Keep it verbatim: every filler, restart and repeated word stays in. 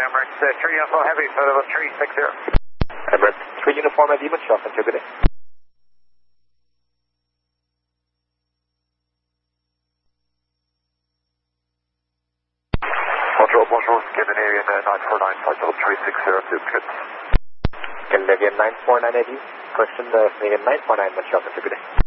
Emirates uh, three Alpha Heavy for level three six zero. Emirates three Uniform Heavy, Montreal, good day. Montreal, bonjour, Scandinavian uh, nine four nine, flight level three six zero, good. Scandinavian nine four nine Heavy, question uh, Canadian nine four nine, Montreal, good day.